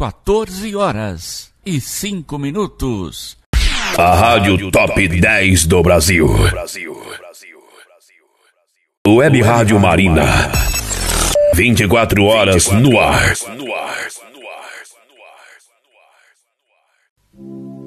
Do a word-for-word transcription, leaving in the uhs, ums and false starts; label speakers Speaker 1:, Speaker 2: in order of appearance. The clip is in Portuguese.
Speaker 1: quatorze horas e cinco minutos.
Speaker 2: A Rádio Top dez do Brasil. Web Rádio Marina. vinte e quatro horas no ar.